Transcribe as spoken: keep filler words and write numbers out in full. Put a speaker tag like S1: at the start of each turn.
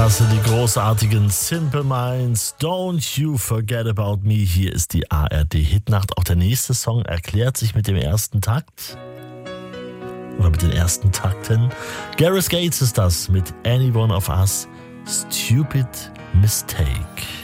S1: Das sind die großartigen Simple Minds. Don't you forget about me. Hier ist die A R D-Hitnacht. Auch der nächste Song erklärt sich mit dem ersten Takt. Oder mit den ersten Takten. Gareth Gates ist das mit Any One of Us. Stupid Mistake.